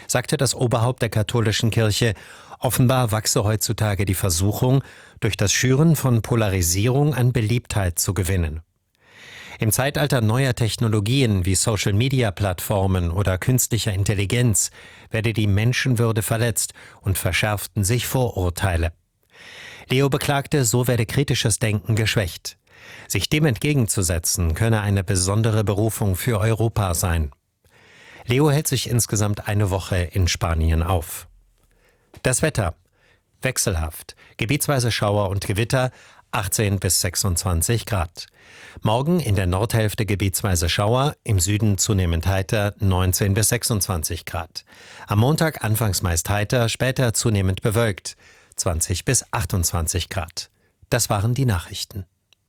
sagte das Oberhaupt der katholischen Kirche. Offenbar wachse heutzutage die Versuchung, durch das Schüren von Polarisierung an Beliebtheit zu gewinnen. Im Zeitalter neuer Technologien wie Social-Media-Plattformen oder künstlicher Intelligenz werde die Menschenwürde verletzt und verschärften sich Vorurteile. Leo beklagte, so werde kritisches Denken geschwächt. Sich dem entgegenzusetzen, könne eine besondere Berufung für Europa sein. Leo hält sich insgesamt eine Woche in Spanien auf. Das Wetter: wechselhaft, gebietsweise Schauer und Gewitter, 18 bis 26 Grad. Morgen in der Nordhälfte gebietsweise Schauer, im Süden zunehmend heiter, 19 bis 26 Grad. Am Montag anfangs meist heiter, später zunehmend bewölkt, 20 bis 28 Grad. Das waren die Nachrichten.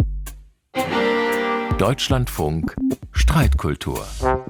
Deutschlandfunk Streitkultur.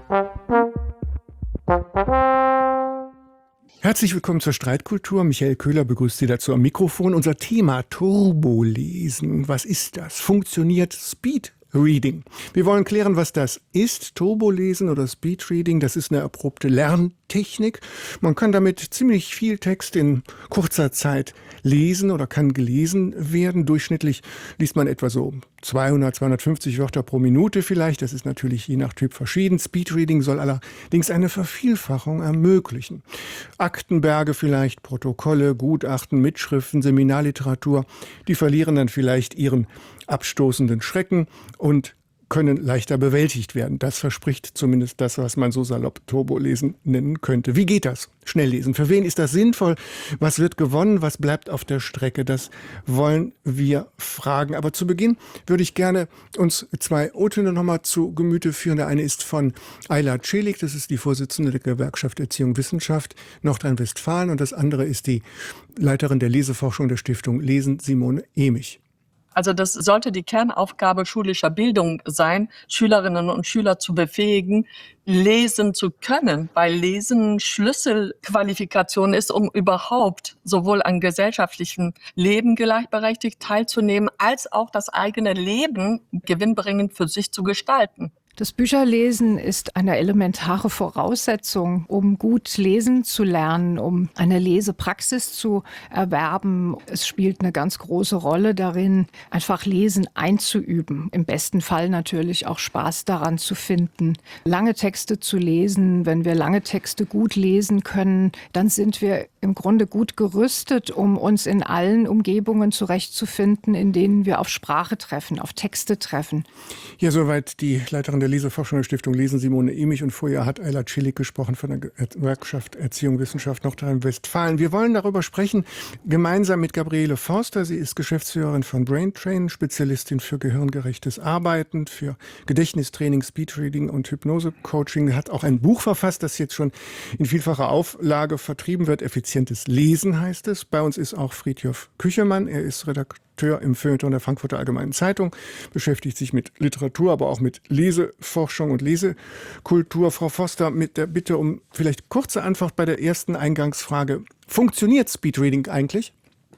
Herzlich willkommen zur Streitkultur. Michael Köhler begrüßt Sie dazu am Mikrofon. Unser Thema: Turbolesen. Was ist das? Funktioniert Speedreading? Wir wollen klären, was das ist. Turbolesen oder Speedreading, das ist eine abrupte Lerntechnik. Man kann damit ziemlich viel Text in kurzer Zeit lesen oder kann gelesen werden. Durchschnittlich liest man etwa so 200, 250 Wörter pro Minute vielleicht. Das ist natürlich je nach Typ verschieden. Speedreading soll allerdings eine Vervielfachung ermöglichen. Aktenberge vielleicht, Protokolle, Gutachten, Mitschriften, Seminarliteratur, die verlieren dann vielleicht ihren abstoßenden Schrecken und können leichter bewältigt werden. Das verspricht zumindest das, was man so salopp Turbolesen nennen könnte. Wie geht das? Schnelllesen. Für wen ist das sinnvoll? Was wird gewonnen? Was bleibt auf der Strecke? Das wollen wir fragen. Aber zu Beginn würde ich gerne uns zwei O-Töne nochmal zu Gemüte führen. Der eine ist von Ayla Celik, das ist die Vorsitzende der Gewerkschaft Erziehung Wissenschaft Nordrhein-Westfalen, und das andere ist die Leiterin der Leseforschung der Stiftung Lesen, Simone Emich. Also das sollte die Kernaufgabe schulischer Bildung sein, Schülerinnen und Schüler zu befähigen, lesen zu können, weil Lesen Schlüsselqualifikation ist, um überhaupt sowohl an gesellschaftlichem Leben gleichberechtigt teilzunehmen, als auch das eigene Leben gewinnbringend für sich zu gestalten. Das Bücherlesen ist eine elementare Voraussetzung, um gut lesen zu lernen, um eine Lesepraxis zu erwerben. Es spielt eine ganz große Rolle darin, einfach Lesen einzuüben. Im besten Fall natürlich auch Spaß daran zu finden, lange Texte zu lesen. Wenn wir lange Texte gut lesen können, dann sind wir im Grunde gut gerüstet, um uns in allen Umgebungen zurechtzufinden, in denen wir auf Sprache treffen, auf Texte treffen. Ja, soweit die Leiterin der Leseforschung der Stiftung Lesen, Simone Emich, und vorher hat Ayla Celik gesprochen von der Gewerkschaft Erziehung Wissenschaft Nordrhein-Westfalen. Wir wollen darüber sprechen, gemeinsam mit Gabriele Forster. Sie ist Geschäftsführerin von Braintrain, Spezialistin für gehirngerechtes Arbeiten, für Gedächtnistraining, Speedreading und Hypnose-Coaching. Hat auch ein Buch verfasst, das jetzt schon in vielfacher Auflage vertrieben wird. Effizientes Lesen heißt es. Bei uns ist auch Fridtjof Küchemann. Er ist Redakteur im Feuilleton der Frankfurter Allgemeinen Zeitung, beschäftigt sich mit Literatur, aber auch mit Leseforschung und Lesekultur. Frau Forster, mit der Bitte um vielleicht kurze Antwort bei der ersten Eingangsfrage. Funktioniert Speedreading eigentlich?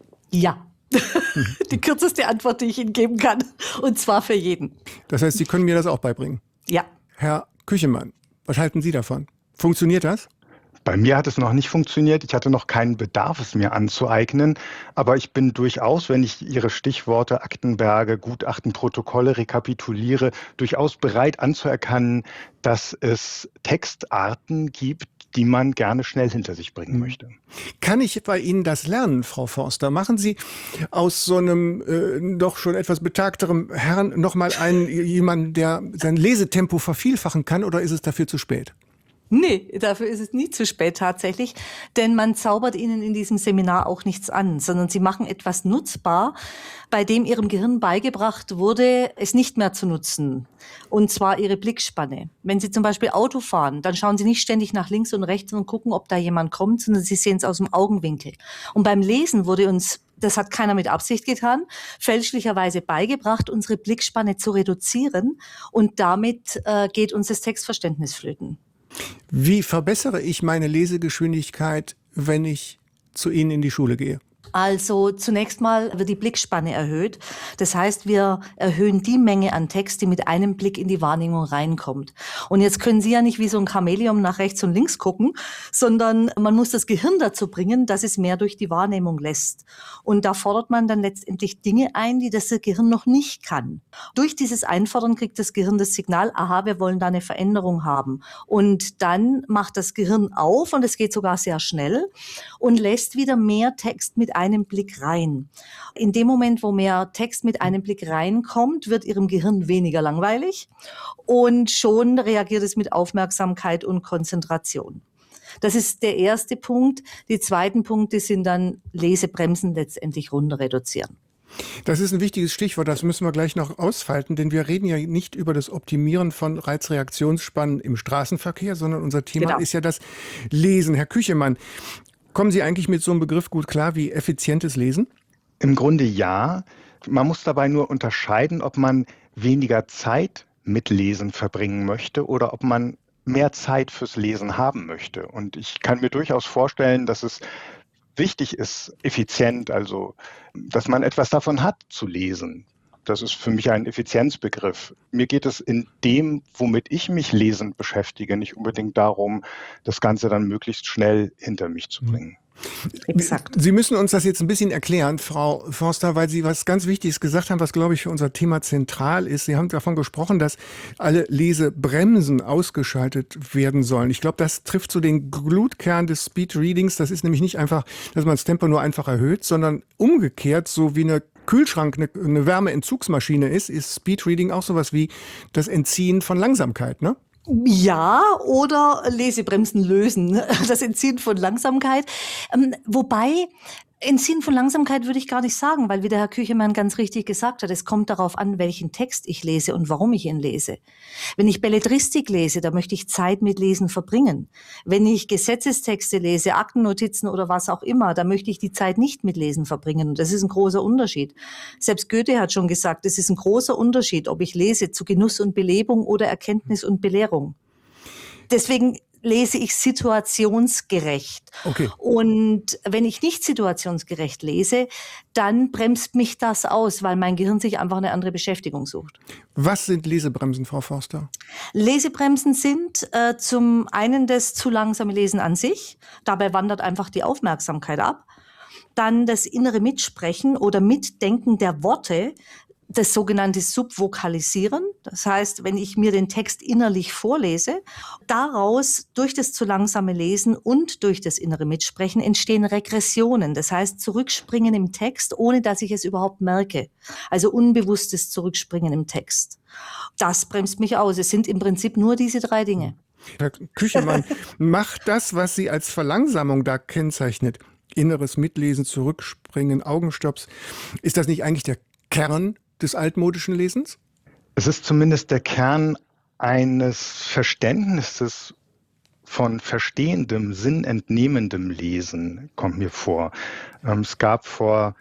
Ja. Die kürzeste Antwort, die ich Ihnen geben kann. Und zwar für jeden. Das heißt, Sie können mir das auch beibringen? Ja. Herr Küchemann, was halten Sie davon? Funktioniert das? Bei mir hat es noch nicht funktioniert. Ich hatte noch keinen Bedarf, es mir anzueignen. Aber ich bin durchaus, wenn ich Ihre Stichworte Aktenberge, Gutachten, Protokolle rekapituliere, durchaus bereit anzuerkennen, dass es Textarten gibt, die man gerne schnell hinter sich bringen möchte. Kann ich bei Ihnen das lernen, Frau Forster? Machen Sie aus so einem doch schon etwas betagterem Herrn nochmal jemanden, der sein Lesetempo vervielfachen kann, oder ist es dafür zu spät? Nee, dafür ist es nie zu spät tatsächlich, denn man zaubert ihnen in diesem Seminar auch nichts an, sondern sie machen etwas nutzbar, bei dem ihrem Gehirn beigebracht wurde, es nicht mehr zu nutzen, und zwar ihre Blickspanne. Wenn Sie zum Beispiel Auto fahren, dann schauen Sie nicht ständig nach links und rechts und gucken, ob da jemand kommt, sondern Sie sehen es aus dem Augenwinkel. Und beim Lesen wurde uns, das hat keiner mit Absicht getan, fälschlicherweise beigebracht, unsere Blickspanne zu reduzieren, und damit geht uns das Textverständnis flöten. Wie verbessere ich meine Lesegeschwindigkeit, wenn ich zu Ihnen in die Schule gehe? Also zunächst mal wird die Blickspanne erhöht. Das heißt, wir erhöhen die Menge an Text, die mit einem Blick in die Wahrnehmung reinkommt. Und jetzt können Sie ja nicht wie so ein Chamäleon nach rechts und links gucken, sondern man muss das Gehirn dazu bringen, dass es mehr durch die Wahrnehmung lässt. Und da fordert man dann letztendlich Dinge ein, die das Gehirn noch nicht kann. Durch dieses Einfordern kriegt das Gehirn das Signal, aha, wir wollen da eine Veränderung haben. Und dann macht das Gehirn auf, und es geht sogar sehr schnell, und lässt wieder mehr Text mit einem Blick rein. In dem Moment, wo mehr Text mit einem Blick reinkommt, wird Ihrem Gehirn weniger langweilig und schon reagiert es mit Aufmerksamkeit und Konzentration. Das ist der erste Punkt. Die zweiten Punkte sind dann Lesebremsen letztendlich runter reduzieren. Das ist ein wichtiges Stichwort, das müssen wir gleich noch ausfalten, denn wir reden ja nicht über das Optimieren von Reizreaktionsspannen im Straßenverkehr, sondern unser Thema ist ja das Lesen. Herr Küchemann, kommen Sie eigentlich mit so einem Begriff gut klar wie effizientes Lesen? Im Grunde ja. Man muss dabei nur unterscheiden, ob man weniger Zeit mit Lesen verbringen möchte oder ob man mehr Zeit fürs Lesen haben möchte. Und ich kann mir durchaus vorstellen, dass es wichtig ist, effizient, also dass man etwas davon hat zu lesen. Das ist für mich ein Effizienzbegriff. Mir geht es in dem, womit ich mich lesend beschäftige, nicht unbedingt darum, das Ganze dann möglichst schnell hinter mich zu bringen. Exakt. Sie müssen uns das jetzt ein bisschen erklären, Frau Forster, weil Sie was ganz Wichtiges gesagt haben, was, glaube ich, für unser Thema zentral ist. Sie haben davon gesprochen, dass alle Lesebremsen ausgeschaltet werden sollen. Ich glaube, das trifft so den Glutkern des Speedreadings. Das ist nämlich nicht einfach, dass man das Tempo nur einfach erhöht, sondern umgekehrt, so wie eine Kühlschrank eine Wärmeentzugsmaschine ist Speedreading auch sowas wie das Entziehen von Langsamkeit, ne? Ja, oder Lesebremsen lösen, das Entziehen von Langsamkeit. Wobei, Entziehen von Langsamkeit würde ich gar nicht sagen, weil wie der Herr Küchemann ganz richtig gesagt hat, es kommt darauf an, welchen Text ich lese und warum ich ihn lese. Wenn ich Belletristik lese, da möchte ich Zeit mit Lesen verbringen. Wenn ich Gesetzestexte lese, Aktennotizen oder was auch immer, da möchte ich die Zeit nicht mit Lesen verbringen. Und das ist ein großer Unterschied. Selbst Goethe hat schon gesagt, es ist ein großer Unterschied, ob ich lese zu Genuss und Belebung oder Erkenntnis und Belehrung. Deswegen lese ich situationsgerecht. Okay. Und wenn ich nicht situationsgerecht lese, dann bremst mich das aus, weil mein Gehirn sich einfach eine andere Beschäftigung sucht. Was sind Lesebremsen, Frau Forster? Lesebremsen sind zum einen das zu langsame Lesen an sich. Dabei wandert einfach die Aufmerksamkeit ab. Dann das innere Mitsprechen oder Mitdenken der Worte, das sogenannte Subvokalisieren. Das heißt, wenn ich mir den Text innerlich vorlese, daraus durch das zu langsame Lesen und durch das innere Mitsprechen entstehen Regressionen. Das heißt, Zurückspringen im Text, ohne dass ich es überhaupt merke. Also unbewusstes Zurückspringen im Text. Das bremst mich aus. Es sind im Prinzip nur diese 3 Dinge. Herr Küchemann, macht das, was Sie als Verlangsamung da kennzeichnet, inneres Mitlesen, Zurückspringen, Augenstopps, ist das nicht eigentlich der Kern des altmodischen Lesens? Es ist zumindest der Kern eines Verständnisses von verstehendem, sinnentnehmendem Lesen, kommt mir vor. Es gab vor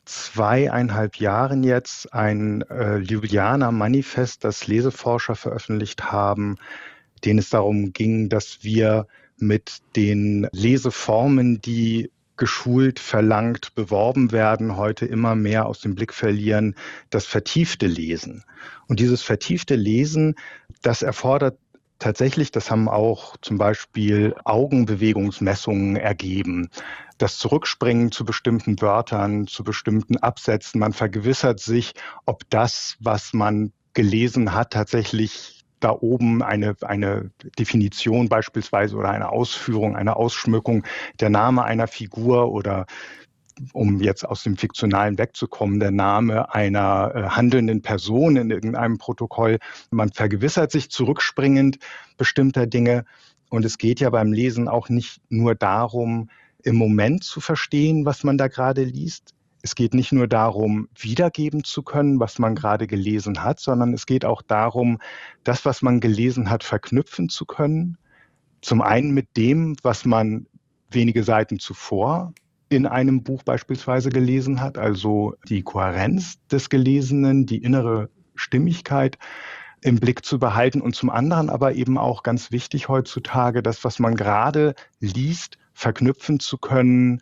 2,5 Jahren jetzt ein Ljubljana Manifest, das Leseforscher veröffentlicht haben, denen es darum ging, dass wir mit den Leseformen, die geschult, verlangt, beworben werden, heute immer mehr aus dem Blick verlieren, das vertiefte Lesen. Und dieses vertiefte Lesen, das erfordert tatsächlich, das haben auch zum Beispiel Augenbewegungsmessungen ergeben, das Zurückspringen zu bestimmten Wörtern, zu bestimmten Absätzen. Man vergewissert sich, ob das, was man gelesen hat, tatsächlich da oben eine Definition beispielsweise oder eine Ausführung, eine Ausschmückung, der Name einer Figur oder, um jetzt aus dem Fiktionalen wegzukommen, der Name einer handelnden Person in irgendeinem Protokoll. Man vergewissert sich zurückspringend bestimmter Dinge. Und es geht ja beim Lesen auch nicht nur darum, im Moment zu verstehen, was man da gerade liest. Es geht nicht nur darum, wiedergeben zu können, was man gerade gelesen hat, sondern es geht auch darum, das, was man gelesen hat, verknüpfen zu können. Zum einen mit dem, was man wenige Seiten zuvor in einem Buch beispielsweise gelesen hat, also die Kohärenz des Gelesenen, die innere Stimmigkeit im Blick zu behalten und zum anderen aber eben auch ganz wichtig heutzutage, das, was man gerade liest, verknüpfen zu können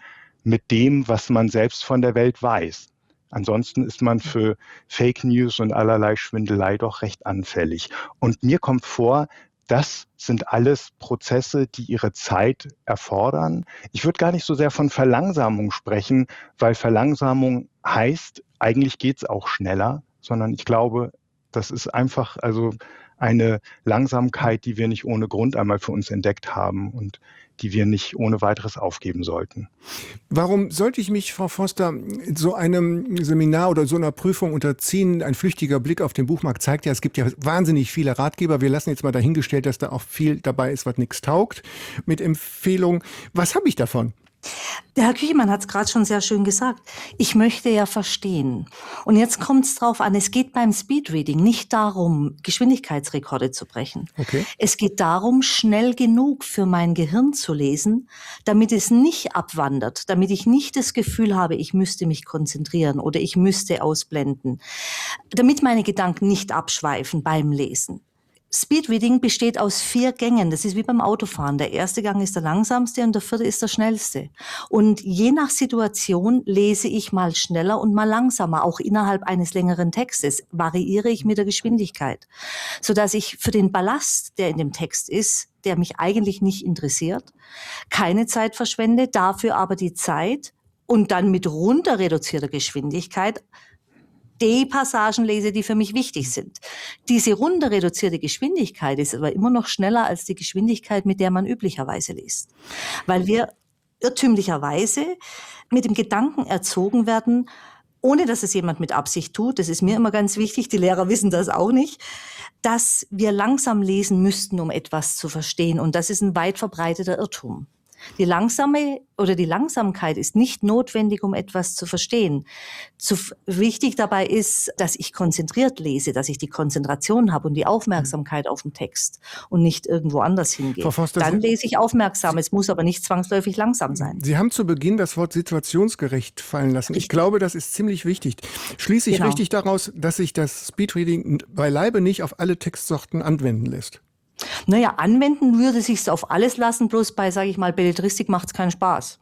mit dem, was man selbst von der Welt weiß. Ansonsten ist man für Fake News und allerlei Schwindelei doch recht anfällig. Und mir kommt vor, das sind alles Prozesse, die ihre Zeit erfordern. Ich würde gar nicht so sehr von Verlangsamung sprechen, weil Verlangsamung heißt, eigentlich geht es auch schneller, sondern ich glaube, das ist einfach eine Langsamkeit, die wir nicht ohne Grund einmal für uns entdeckt haben und die wir nicht ohne weiteres aufgeben sollten. Warum sollte ich mich, Frau Foster, so einem Seminar oder so einer Prüfung unterziehen? Ein flüchtiger Blick auf den Buchmarkt zeigt ja, es gibt ja wahnsinnig viele Ratgeber. Wir lassen jetzt mal dahingestellt, dass da auch viel dabei ist, was nichts taugt, mit Empfehlungen. Was habe ich davon? Der Herr Küchemann hat es gerade schon sehr schön gesagt. Ich möchte ja verstehen. Und jetzt kommt es drauf an, es geht beim Speedreading nicht darum, Geschwindigkeitsrekorde zu brechen. Okay. Es geht darum, schnell genug für mein Gehirn zu lesen, damit es nicht abwandert, damit ich nicht das Gefühl habe, ich müsste mich konzentrieren oder ich müsste ausblenden, damit meine Gedanken nicht abschweifen beim Lesen. Speedreading besteht aus 4 Gängen. Das ist wie beim Autofahren. Der erste Gang ist der langsamste und der 4. ist der schnellste. Und je nach Situation lese ich mal schneller und mal langsamer. Auch innerhalb eines längeren Textes variiere ich mit der Geschwindigkeit, sodass ich für den Ballast, der in dem Text ist, der mich eigentlich nicht interessiert, keine Zeit verschwende, dafür aber die Zeit und dann mit runter reduzierter Geschwindigkeit die Passagen lese, die für mich wichtig sind. Diese runter reduzierte Geschwindigkeit ist aber immer noch schneller als die Geschwindigkeit, mit der man üblicherweise liest. Weil wir irrtümlicherweise mit dem Gedanken erzogen werden, ohne dass es jemand mit Absicht tut, das ist mir immer ganz wichtig, die Lehrer wissen das auch nicht, dass wir langsam lesen müssten, um etwas zu verstehen. Und das ist ein weit verbreiteter Irrtum. Die Langsamkeit ist nicht notwendig, um etwas zu verstehen. Wichtig dabei ist, dass ich konzentriert lese, dass ich die Konzentration habe und die Aufmerksamkeit auf den Text und nicht irgendwo anders hingehe. Frau Foster, dann lese ich aufmerksam. Es muss aber nicht zwangsläufig langsam sein. Sie haben zu Beginn das Wort situationsgerecht fallen lassen. Ich glaube, das ist ziemlich wichtig. Schließe ich richtig daraus, dass sich das Speedreading beileibe nicht auf alle Textsorten anwenden lässt? Naja, anwenden würde sich's auf alles lassen, bloß bei, sage ich mal, Belletristik macht's keinen Spaß.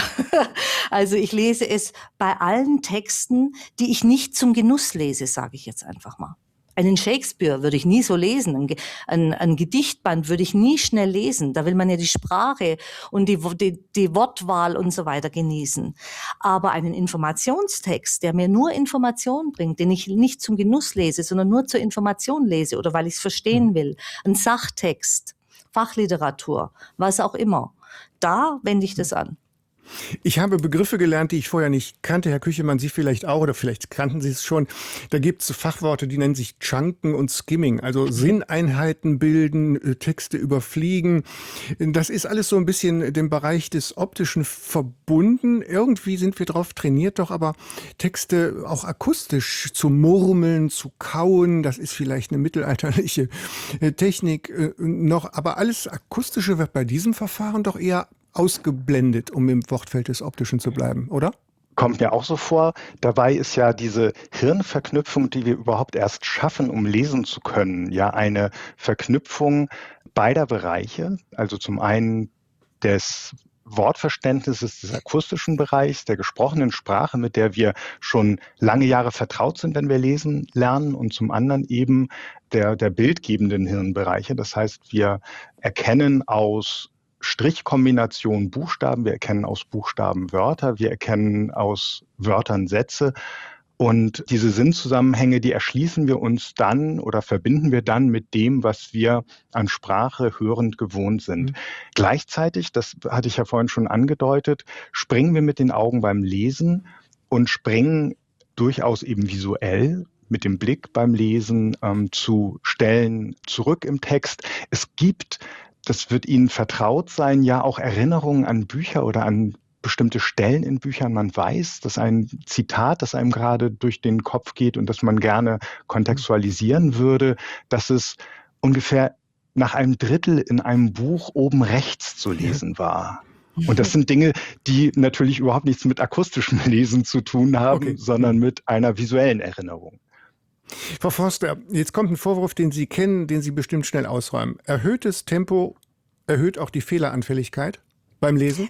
Also ich lese es bei allen Texten, die ich nicht zum Genuss lese, sage ich jetzt einfach mal. Einen Shakespeare würde ich nie so lesen, ein Gedichtband würde ich nie schnell lesen. Da will man ja die Sprache und die Wortwahl und so weiter genießen. Aber einen Informationstext, der mir nur Information bringt, den ich nicht zum Genuss lese, sondern nur zur Information lese oder weil ich es verstehen will, ein Sachtext, Fachliteratur, was auch immer, da wende ich das an. Ich habe Begriffe gelernt, die ich vorher nicht kannte. Herr Küchemann, Sie vielleicht auch, oder vielleicht kannten Sie es schon. Da gibt es Fachworte, die nennen sich Chunken und Skimming, also Sinneinheiten bilden, Texte überfliegen. Das ist alles so ein bisschen dem Bereich des Optischen verbunden. Irgendwie sind wir darauf trainiert, doch aber Texte auch akustisch zu murmeln, zu kauen. Das ist vielleicht eine mittelalterliche Technik noch. Aber alles Akustische wird bei diesem Verfahren doch eher ausgeblendet, um im Wortfeld des Optischen zu bleiben, oder? Kommt mir auch so vor. Dabei ist ja diese Hirnverknüpfung, die wir überhaupt erst schaffen, um lesen zu können, ja eine Verknüpfung beider Bereiche. Also zum einen des Wortverständnisses des akustischen Bereichs, der gesprochenen Sprache, mit der wir schon lange Jahre vertraut sind, wenn wir lesen lernen, und zum anderen eben der bildgebenden Hirnbereiche. Das heißt, wir erkennen aus Strichkombination Buchstaben, wir erkennen aus Buchstaben Wörter, wir erkennen aus Wörtern Sätze. Und diese Sinnzusammenhänge, die erschließen wir uns dann oder verbinden wir dann mit dem, was wir an Sprache hörend gewohnt sind. Gleichzeitig, das hatte ich ja vorhin schon angedeutet, springen wir mit den Augen beim Lesen und springen durchaus eben visuell mit dem Blick beim Lesen zu Stellen zurück im Text. Es gibt, das wird Ihnen vertraut sein, ja auch Erinnerungen an Bücher oder an bestimmte Stellen in Büchern. Man weiß, dass ein Zitat, das einem gerade durch den Kopf geht und das man gerne kontextualisieren würde, dass es ungefähr nach einem Drittel in einem Buch oben rechts zu lesen war. Und das sind Dinge, die natürlich überhaupt nichts mit akustischem Lesen zu tun haben, sondern mit einer visuellen Erinnerung. Frau Foster, jetzt kommt ein Vorwurf, den Sie kennen, den Sie bestimmt schnell ausräumen. Erhöhtes Tempo erhöht auch die Fehleranfälligkeit beim Lesen?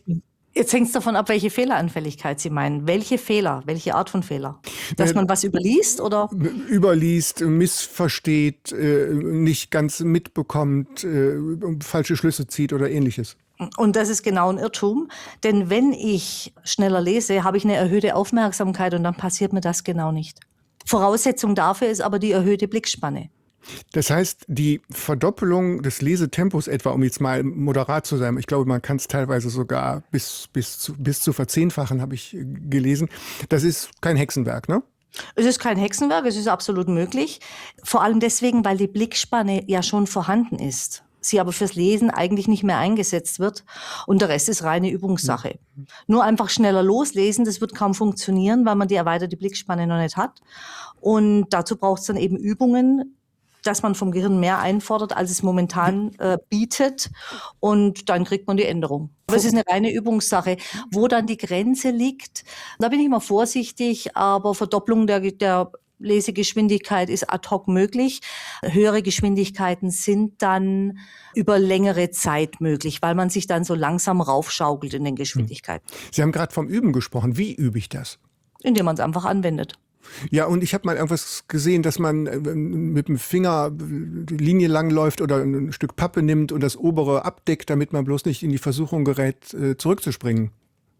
Jetzt hängt es davon ab, welche Fehleranfälligkeit Sie meinen. Welche Fehler? Welche Art von Fehler? Dass man was überliest oder? Überliest, missversteht, nicht ganz mitbekommt, falsche Schlüsse zieht oder Ähnliches. Und das ist genau ein Irrtum, denn wenn ich schneller lese, habe ich eine erhöhte Aufmerksamkeit und dann passiert mir das genau nicht. Voraussetzung dafür ist aber die erhöhte Blickspanne. Das heißt, die Verdoppelung des Lesetempos etwa, um jetzt mal moderat zu sein, ich glaube, man kann es teilweise sogar bis zu verzehnfachen, habe ich gelesen, das ist kein Hexenwerk, ne? Es ist kein Hexenwerk, es ist absolut möglich. Vor allem deswegen, weil die Blickspanne ja schon vorhanden ist. Sie aber fürs Lesen eigentlich nicht mehr eingesetzt wird und der Rest ist reine Übungssache. Nur einfach schneller loslesen, das wird kaum funktionieren, weil man die erweiterte Blickspanne noch nicht hat. Und dazu braucht es dann eben Übungen, dass man vom Gehirn mehr einfordert, als es momentan bietet. Und dann kriegt man die Änderung. Aber es ist eine reine Übungssache. Wo dann die Grenze liegt, da bin ich immer vorsichtig, aber Verdopplung der Lesegeschwindigkeit ist ad hoc möglich. Höhere Geschwindigkeiten sind dann über längere Zeit möglich, weil man sich dann so langsam raufschaukelt in den Geschwindigkeiten. Sie haben gerade vom Üben gesprochen. Wie übe ich das? Indem man es einfach anwendet. Ja, und ich habe mal irgendwas gesehen, dass man mit dem Finger die Linie lang läuft oder ein Stück Pappe nimmt und das obere abdeckt, damit man bloß nicht in die Versuchung gerät, zurückzuspringen.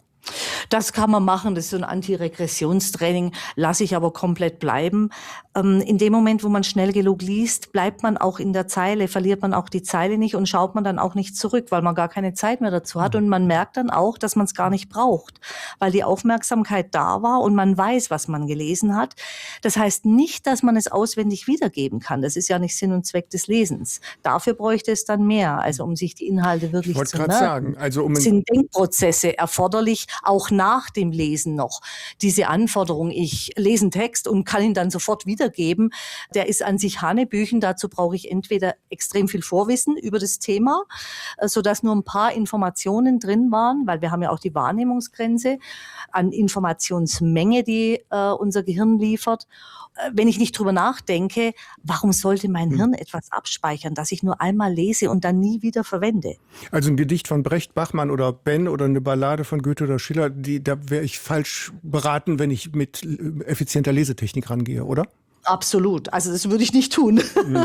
Das kann man machen, das ist so ein Antiregressionstraining, lasse ich aber komplett bleiben. In dem Moment, wo man schnell genug liest, bleibt man auch in der Zeile, verliert man auch die Zeile nicht und schaut man dann auch nicht zurück, weil man gar keine Zeit mehr dazu hat. Und man merkt dann auch, dass man es gar nicht braucht, weil die Aufmerksamkeit da war und man weiß, was man gelesen hat. Das heißt nicht, dass man es auswendig wiedergeben kann. Das ist ja nicht Sinn und Zweck des Lesens. Dafür bräuchte es dann mehr, also um sich die Inhalte wirklich zu merken. Sagen, also sind Denkprozesse erforderlich, auch nach dem Lesen noch. Diese Anforderung, ich lese einen Text und kann ihn dann sofort wiedergeben, der ist an sich hanebüchen. Dazu brauche ich entweder extrem viel Vorwissen über das Thema, sodass nur ein paar Informationen drin waren, weil wir haben ja auch die Wahrnehmungsgrenze an Informationsmenge, die unser Gehirn liefert. Wenn ich nicht drüber nachdenke, warum sollte mein Hirn etwas abspeichern, das ich nur einmal lese und dann nie wieder verwende? Also ein Gedicht von Brecht, Bachmann oder Ben oder eine Ballade von Goethe oder Schiller, da wäre ich falsch beraten, wenn ich mit effizienter Lesetechnik rangehe, oder? Absolut. Also das würde ich nicht tun.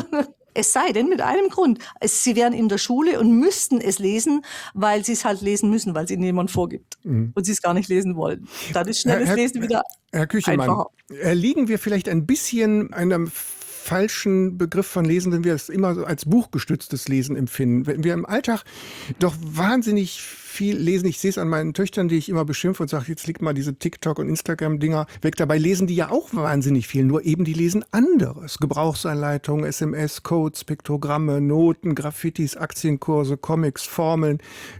Es sei denn, mit einem Grund. Sie wären in der Schule und müssten es lesen, weil sie es halt lesen müssen, weil es ihnen jemand vorgibt und sie es gar nicht lesen wollen. Dann ist schnelles Lesen wieder Herr Küchemann, einfacher. Erliegen wir vielleicht ein bisschen einem falschen Begriff von Lesen, wenn wir es immer so als buchgestütztes Lesen empfinden. Wenn wir im Alltag doch wahnsinnig viel lesen, ich sehe es an meinen Töchtern, die ich immer beschimpfe und sage, jetzt legt mal diese TikTok- und Instagram-Dinger weg. Dabei lesen die ja auch wahnsinnig viel, nur eben die lesen anderes. Gebrauchsanleitungen, SMS, Codes, Piktogramme, Noten, Graffitis, Aktienkurse, Comics, Formeln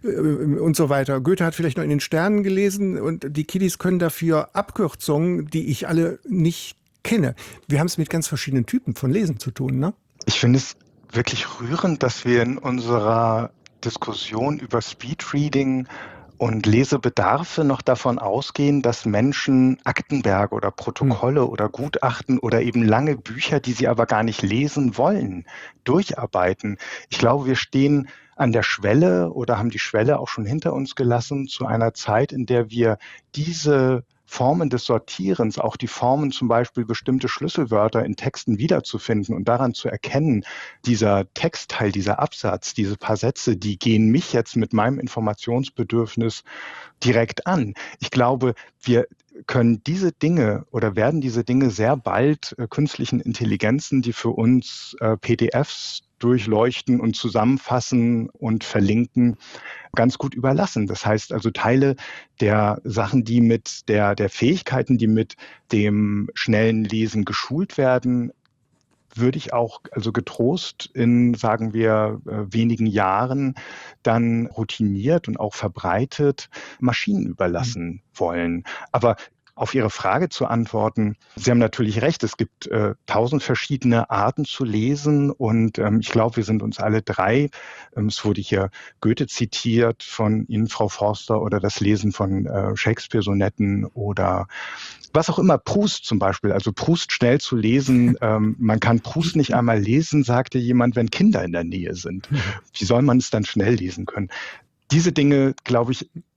und so weiter. Goethe hat vielleicht noch in den Sternen gelesen und die Kiddies können dafür Abkürzungen, die ich alle nicht kenne. Wir haben es mit ganz verschiedenen Typen von Lesen zu tun, ne? Ich finde es wirklich rührend, dass wir in unserer Diskussion über Speedreading und Lesebedarfe noch davon ausgehen, dass Menschen Aktenberge oder Protokolle oder Gutachten oder eben lange Bücher, die sie aber gar nicht lesen wollen, durcharbeiten. Ich glaube, wir stehen an der Schwelle oder haben die Schwelle auch schon hinter uns gelassen zu einer Zeit, in der wir diese Formen des Sortierens, auch die Formen zum Beispiel bestimmte Schlüsselwörter in Texten wiederzufinden und daran zu erkennen, dieser Textteil, dieser Absatz, diese paar Sätze, die gehen mich jetzt mit meinem Informationsbedürfnis direkt an. Ich glaube, wir können diese Dinge oder werden diese Dinge sehr bald künstlichen Intelligenzen, die für uns PDFs durchleuchten und zusammenfassen und verlinken, ganz gut überlassen. Das heißt also, Teile der Sachen, die mit der Fähigkeiten, die mit dem schnellen Lesen geschult werden, würde ich auch also getrost in, sagen wir, wenigen Jahren dann routiniert und auch verbreitet Maschinen überlassen wollen. Aber auf Ihre Frage zu antworten, Sie haben natürlich recht, es gibt 1000 verschiedene Arten zu lesen und ich glaube, wir sind uns alle drei, es wurde hier Goethe zitiert von Ihnen, Frau Forster, oder das Lesen von Shakespeare-Sonetten oder was auch immer, Proust zum Beispiel, also Proust schnell zu lesen. Man kann Proust nicht einmal lesen, sagte jemand, wenn Kinder in der Nähe sind. Wie soll man es dann schnell lesen können? Diese Dinge, glaube ich,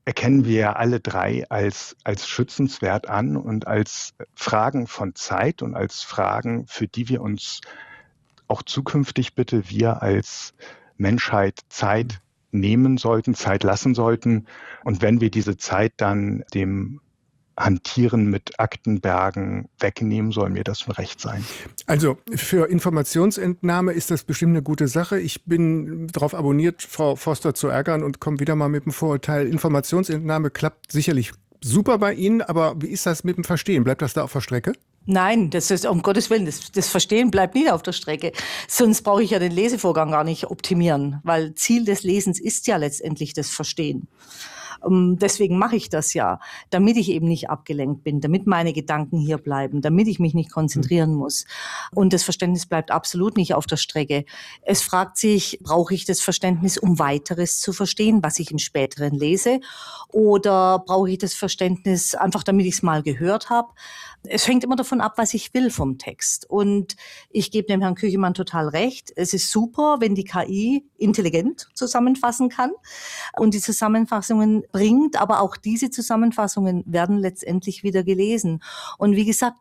erkennen wir ja alle drei als schützenswert an und als Fragen von Zeit und als Fragen, für die wir uns auch zukünftig bitte wir als Menschheit Zeit nehmen sollten, Zeit lassen sollten. Und wenn wir diese Zeit dann dem Hantieren mit Aktenbergen wegnehmen, soll mir das ein Recht sein. Also für Informationsentnahme ist das bestimmt eine gute Sache. Ich bin darauf abonniert, Frau Forster zu ärgern und komme wieder mal mit dem Vorurteil. Informationsentnahme klappt sicherlich super bei Ihnen, aber wie ist das mit dem Verstehen? Bleibt das da auf der Strecke? Nein, das ist um Gottes Willen, das Verstehen bleibt nie auf der Strecke. Sonst brauche ich ja den Lesevorgang gar nicht optimieren, weil Ziel des Lesens ist ja letztendlich das Verstehen. Deswegen mache ich das ja, damit ich eben nicht abgelenkt bin, damit meine Gedanken hier bleiben, damit ich mich nicht konzentrieren muss. Und das Verständnis bleibt absolut nicht auf der Strecke. Es fragt sich, brauche ich das Verständnis, um weiteres zu verstehen, was ich im Späteren lese? Oder brauche ich das Verständnis einfach, damit ich es mal gehört habe? Es hängt immer davon ab, was ich will vom Text. Und ich gebe dem Herrn Küchemann total recht. Es ist super, wenn die KI intelligent zusammenfassen kann und die Zusammenfassungen bringt. Aber auch diese Zusammenfassungen werden letztendlich wieder gelesen. Und wie gesagt,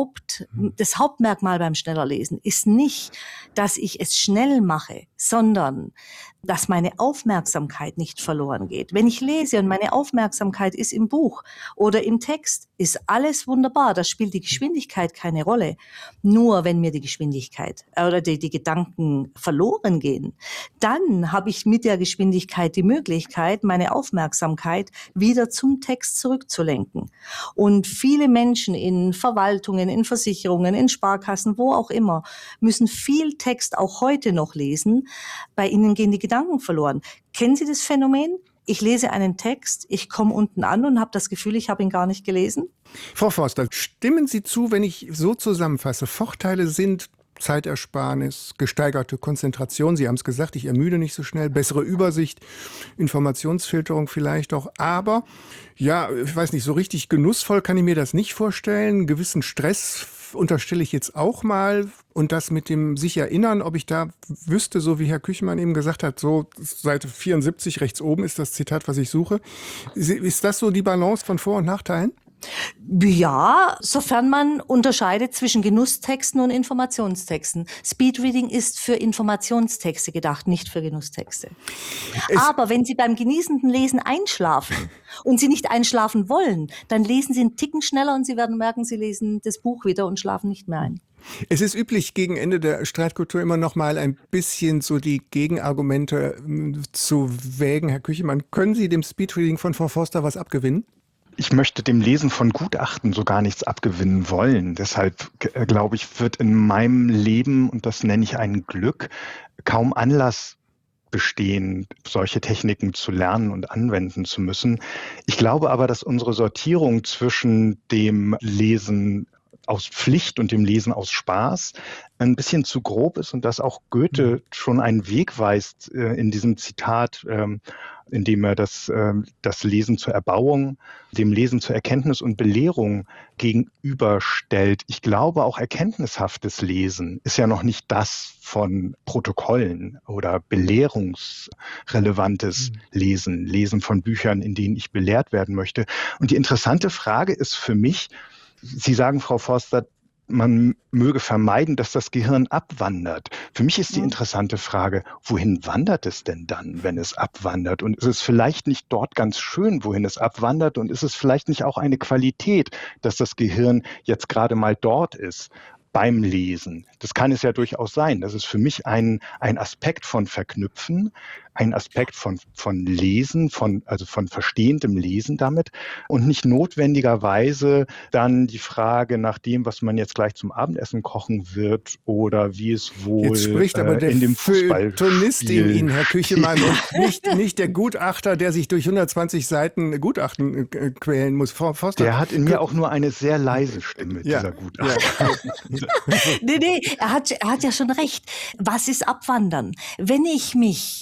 das Hauptmerkmal beim Schnellerlesen ist nicht, dass ich es schnell mache, sondern dass meine Aufmerksamkeit nicht verloren geht. Wenn ich lese und meine Aufmerksamkeit ist im Buch oder im Text, ist alles wunderbar. Da spielt die Geschwindigkeit keine Rolle. Nur wenn mir die Geschwindigkeit oder die Gedanken verloren gehen, dann habe ich mit der Geschwindigkeit die Möglichkeit, meine Aufmerksamkeit wieder zum Text zurückzulenken. Und viele Menschen in Verwaltungen, in Versicherungen, in Sparkassen, wo auch immer, müssen viel Text auch heute noch lesen. Bei ihnen gehen die Gedanken verloren. Kennen Sie das Phänomen? Ich lese einen Text, ich komme unten an und habe das Gefühl, ich habe ihn gar nicht gelesen. Frau Forster, stimmen Sie zu, wenn ich so zusammenfasse, Vorteile sind Zeitersparnis, gesteigerte Konzentration, Sie haben es gesagt, ich ermüde nicht so schnell, bessere Übersicht, Informationsfilterung vielleicht auch, aber ja, ich weiß nicht, so richtig genussvoll kann ich mir das nicht vorstellen, einen gewissen Stress unterstelle ich jetzt auch mal und das mit dem sich erinnern, ob ich da wüsste, so wie Herr Küchemann eben gesagt hat, so Seite 74 rechts oben ist das Zitat, was ich suche. Ist das so die Balance von Vor- und Nachteilen? Ja, sofern man unterscheidet zwischen Genusstexten und Informationstexten. Speedreading ist für Informationstexte gedacht, nicht für Genusstexte. Aber wenn Sie beim genießenden Lesen einschlafen und Sie nicht einschlafen wollen, dann lesen Sie einen Ticken schneller und Sie werden merken, Sie lesen das Buch wieder und schlafen nicht mehr ein. Es ist üblich, gegen Ende der Streitkultur immer noch mal ein bisschen so die Gegenargumente zu wägen. Herr Küchemann, können Sie dem Speedreading von Frau Forster was abgewinnen? Ich möchte dem Lesen von Gutachten so gar nichts abgewinnen wollen. Deshalb, glaube ich, wird in meinem Leben, und das nenne ich ein Glück, kaum Anlass bestehen, solche Techniken zu lernen und anwenden zu müssen. Ich glaube aber, dass unsere Sortierung zwischen dem Lesen aus Pflicht und dem Lesen aus Spaß ein bisschen zu grob ist und dass auch Goethe schon einen Weg weist in diesem Zitat, indem er das Lesen zur Erbauung, dem Lesen zur Erkenntnis und Belehrung gegenüberstellt. Ich glaube, auch erkenntnishaftes Lesen ist ja noch nicht das von Protokollen oder belehrungsrelevantes Lesen von Büchern, in denen ich belehrt werden möchte. Und die interessante Frage ist für mich, Sie sagen, Frau Forster, man möge vermeiden, dass das Gehirn abwandert. Für mich ist die interessante Frage, wohin wandert es denn dann, wenn es abwandert? Und ist es vielleicht nicht dort ganz schön, wohin es abwandert? Und ist es vielleicht nicht auch eine Qualität, dass das Gehirn jetzt gerade mal dort ist beim Lesen? Das kann es ja durchaus sein. Das ist für mich ein Aspekt von Verknüpfen, ein Aspekt von Lesen, also von verstehendem Lesen damit und nicht notwendigerweise dann die Frage nach dem, was man jetzt gleich zum Abendessen kochen wird oder wie es wohl jetzt spricht aber der in dem Feuilletonist in Ihnen, Herr Küchemann, und Fußball. nicht der Gutachter, der sich durch 120 Seiten Gutachten quälen muss. Frau Forster, Der hat in mir auch nur eine sehr leise Stimme, dieser Gutachter. Ja. Nee, er hat ja schon recht. Was ist Abwandern? Wenn ich mich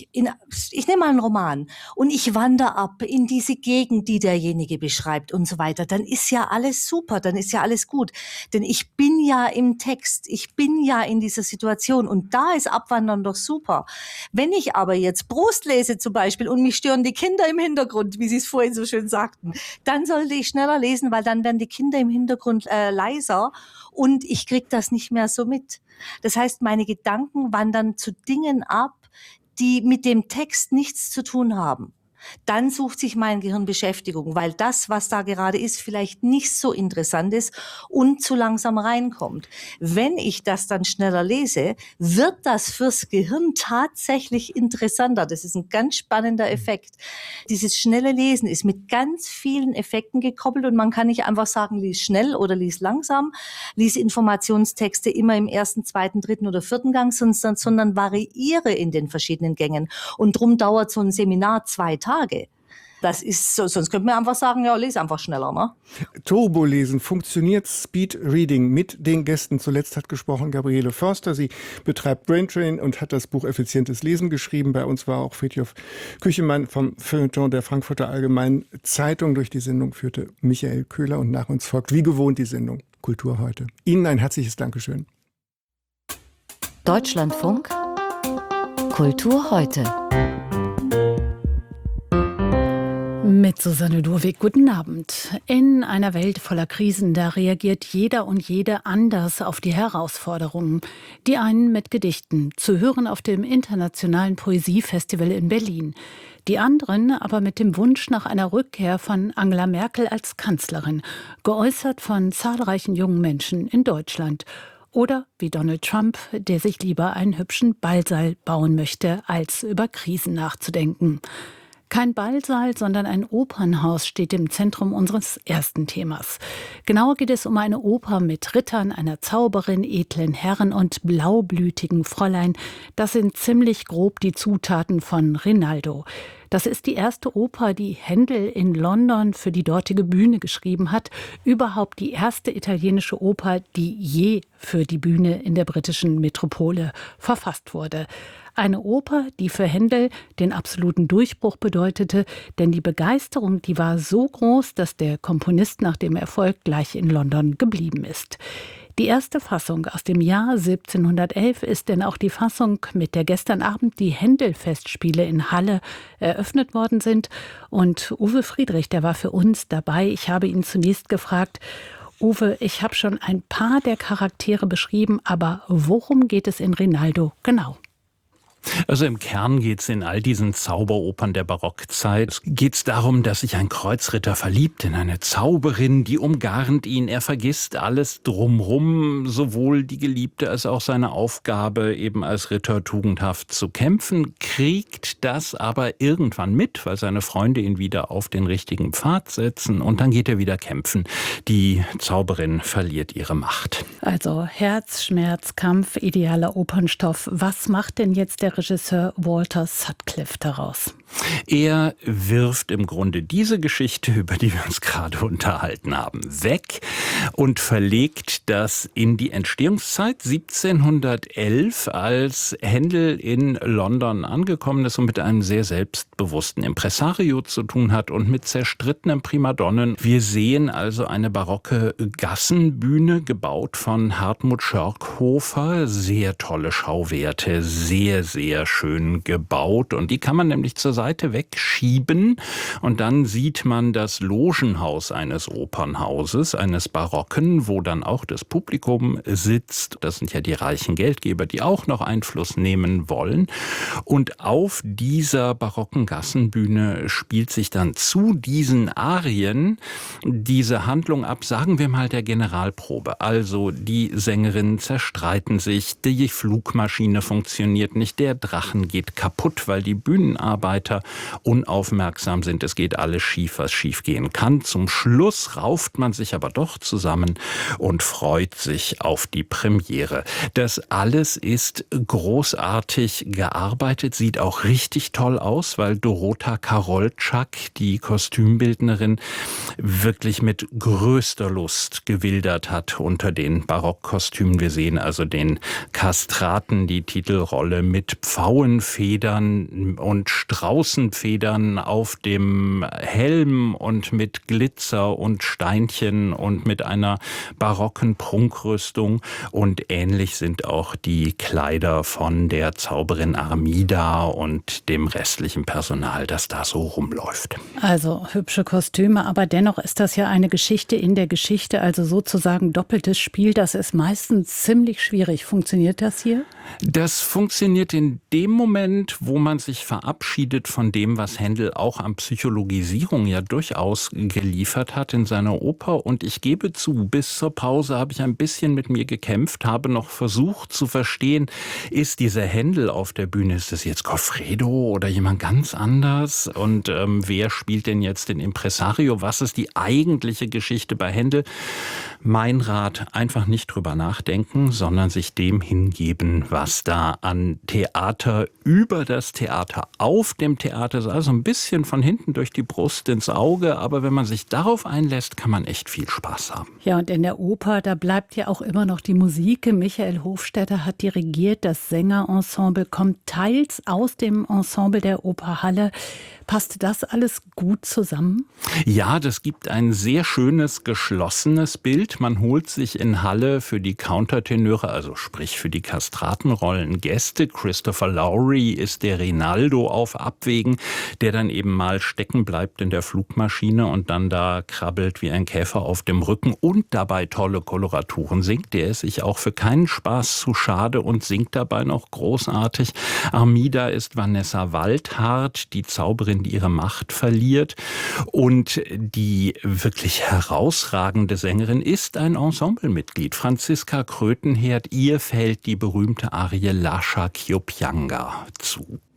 ich nehme mal einen Roman und ich wandere ab in diese Gegend, die derjenige beschreibt und so weiter, dann ist ja alles super, dann ist ja alles gut. Denn ich bin ja im Text, ich bin ja in dieser Situation und da ist Abwandern doch super. Wenn ich aber jetzt Proust lese zum Beispiel und mich stören die Kinder im Hintergrund, wie Sie es vorhin so schön sagten, dann sollte ich schneller lesen, weil dann werden die Kinder im Hintergrund leiser und ich kriege das nicht mehr so mit. Das heißt, meine Gedanken wandern zu Dingen ab, die mit dem Text nichts zu tun haben. Dann sucht sich mein Gehirn Beschäftigung, weil das, was da gerade ist, vielleicht nicht so interessant ist und zu langsam reinkommt. Wenn ich das dann schneller lese, wird das fürs Gehirn tatsächlich interessanter. Das ist ein ganz spannender Effekt. Dieses schnelle Lesen ist mit ganz vielen Effekten gekoppelt und man kann nicht einfach sagen, lies schnell oder lies langsam, lies Informationstexte immer im ersten, zweiten, dritten oder vierten Gang, sondern variiere in den verschiedenen Gängen. Und drum dauert so ein Seminar 2 Tage. Das ist so, sonst könnte man einfach sagen, ja, lese einfach schneller, ne? Turbolesen, funktioniert Speed Reading mit den Gästen? Zuletzt hat gesprochen Gabriele Förster. Sie betreibt Braintrain und hat das Buch Effizientes Lesen geschrieben. Bei uns war auch Fridtjof Küchemann vom Feuilleton der Frankfurter Allgemeinen Zeitung. Durch die Sendung führte Michael Köhler und nach uns folgt wie gewohnt die Sendung Kultur heute. Ihnen ein herzliches Dankeschön. Deutschlandfunk Kultur heute. Mit Susanne Durwig, guten Abend. In einer Welt voller Krisen, da reagiert jeder und jede anders auf die Herausforderungen. Die einen mit Gedichten, zu hören auf dem Internationalen Poesiefestival in Berlin. Die anderen aber mit dem Wunsch nach einer Rückkehr von Angela Merkel als Kanzlerin, geäußert von zahlreichen jungen Menschen in Deutschland. Oder wie Donald Trump, der sich lieber einen hübschen Ballsaal bauen möchte, als über Krisen nachzudenken. Kein Ballsaal, sondern ein Opernhaus steht im Zentrum unseres ersten Themas. Genauer geht es um eine Oper mit Rittern, einer Zauberin, edlen Herren und blaublütigen Fräulein. Das sind ziemlich grob die Zutaten von Rinaldo. Das ist die erste Oper, die Händel in London für die dortige Bühne geschrieben hat. Überhaupt die erste italienische Oper, die je für die Bühne in der britischen Metropole verfasst wurde. Eine Oper, die für Händel den absoluten Durchbruch bedeutete, denn die Begeisterung, die war so groß, dass der Komponist nach dem Erfolg gleich in London geblieben ist. Die erste Fassung aus dem Jahr 1711 ist denn auch die Fassung, mit der gestern Abend die Händel-Festspiele in Halle eröffnet worden sind. Und Uwe Friedrich, der war für uns dabei. Ich habe ihn zunächst gefragt: Uwe, ich habe schon ein paar der Charaktere beschrieben, aber worum geht es in Rinaldo genau? Also im Kern geht es in all diesen Zauberopern der Barockzeit. Geht es darum, dass sich ein Kreuzritter verliebt in eine Zauberin, die umgarnt ihn. Er vergisst alles drumrum, sowohl die Geliebte als auch seine Aufgabe, eben als Ritter tugendhaft zu kämpfen, kriegt das aber irgendwann mit, weil seine Freunde ihn wieder auf den richtigen Pfad setzen und dann geht er wieder kämpfen. Die Zauberin verliert ihre Macht. Also Herz, Schmerz, Kampf, idealer Opernstoff. Was macht denn jetzt der Regisseur Walter Sutcliffe daraus? Er wirft im Grunde diese Geschichte, über die wir uns gerade unterhalten haben, weg und verlegt das in die Entstehungszeit 1711, als Händel in London angekommen ist und mit einem sehr selbstbewussten Impresario zu tun hat und mit zerstrittenen Primadonnen. Wir sehen also eine barocke Gassenbühne, gebaut von Hartmut Schörkhofer. Sehr tolle Schauwerte, sehr, sehr schön gebaut. Und die kann man nämlich zur Seite wegschieben und dann sieht man das Logenhaus eines Opernhauses, eines Barocken, wo dann auch das Publikum sitzt. Das sind ja die reichen Geldgeber, die auch noch Einfluss nehmen wollen. Und auf dieser barocken Gassenbühne spielt sich dann zu diesen Arien diese Handlung ab, sagen wir mal der Generalprobe. Also die Sängerinnen zerstreiten sich, die Flugmaschine funktioniert nicht, der Drachen geht kaputt, weil die Bühnenarbeiter unaufmerksam sind. Es geht alles schief, was schief gehen kann. Zum Schluss rauft man sich aber doch zusammen und freut sich auf die Premiere. Das alles ist großartig gearbeitet, sieht auch richtig toll aus, weil Dorota Karolczak, die Kostümbildnerin, wirklich mit größter Lust gewildert hat unter den Barockkostümen. Wir sehen also den Kastraten, die Titelrolle mit Pfauenfedern und Straußenfedern auf dem Helm und mit Glitzer und Steinchen und mit einer barocken Prunkrüstung. Und ähnlich sind auch die Kleider von der Zauberin Armida und dem restlichen Personal, das da so rumläuft. Also hübsche Kostüme, aber dennoch ist das ja eine Geschichte in der Geschichte, also sozusagen doppeltes Spiel. Das ist meistens ziemlich schwierig. Funktioniert das hier? Das funktioniert in dem Moment, wo man sich verabschiedet von dem, was Händel auch an Psychologisierung ja durchaus geliefert hat in seiner Oper. Und ich gebe zu, bis zur Pause habe ich ein bisschen mit mir gekämpft, habe noch versucht zu verstehen, ist dieser Händel auf der Bühne, ist das jetzt Goffredo oder jemand ganz anders? Und wer spielt denn jetzt den Impresario? Was ist die eigentliche Geschichte bei Händel? Mein Rat, einfach nicht drüber nachdenken, sondern sich dem hingeben, was da an Theater über das Theater, auf dem Theater ist. Also ein bisschen von hinten durch die Brust ins Auge. Aber wenn man sich darauf einlässt, kann man echt viel Spaß haben. Ja, und in der Oper, da bleibt ja auch immer noch die Musik. Michael Hofstetter hat dirigiert. Das Sängerensemble kommt teils aus dem Ensemble der Operhalle. Passt das alles gut zusammen? Ja, das gibt ein sehr schönes, geschlossenes Bild. Man holt sich in Halle für die Countertenöre, also sprich für die Kastratenrollen, Gäste. Christopher Lowry ist der Rinaldo auf Abwägen, der dann eben mal stecken bleibt in der Flugmaschine und dann da krabbelt wie ein Käfer auf dem Rücken und dabei tolle Koloraturen singt. Der ist sich auch für keinen Spaß zu schade und singt dabei noch großartig. Armida ist Vanessa Waldhardt, die Zauberin, die ihre Macht verliert. Und die wirklich herausragende Sängerin ist ein Ensemblemitglied. Franziska Krötenherd, ihr fällt die berühmte Arie Lascia Chioppianga zu.